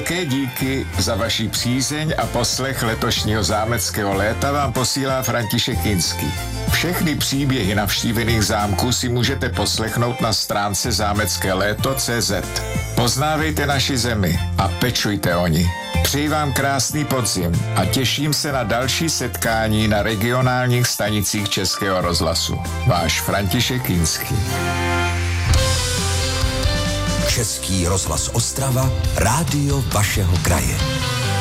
Velké díky za vaši přízeň a poslech letošního zámeckého léta vám posílá František Kinský. Všechny příběhy navštívených zámků si můžete poslechnout na stránce zámeckéléto.cz. Poznávejte naši zemi a pečujte o ni. Přeji vám krásný podzim a těším se na další setkání na regionálních stanicích Českého rozhlasu. Váš František Kinský. Český rozhlas Ostrava, rádio vašeho kraje.